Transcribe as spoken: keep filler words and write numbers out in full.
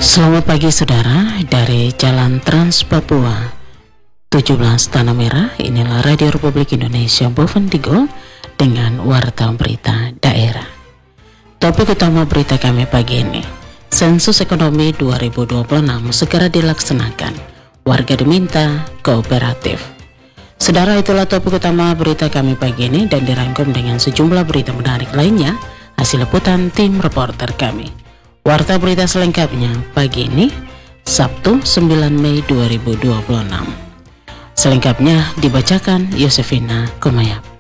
Selamat pagi saudara, dari Jalan Trans Papua tujuh belas Tanah Merah. Inilah Radio Republik Indonesia Boven Digol dengan Warta Berita Daerah. Topik utama berita kami pagi ini, sensus ekonomi dua ribu dua puluh enam segera dilaksanakan, warga diminta kooperatif. Saudara, itulah topik utama berita kami pagi ini dan dirangkum dengan sejumlah berita menarik lainnya hasil liputan tim reporter kami. Warta berita selengkapnya pagi ini, Sabtu sembilan Mei dua ribu dua puluh enam. Selengkapnya dibacakan Yosefina Kumayap.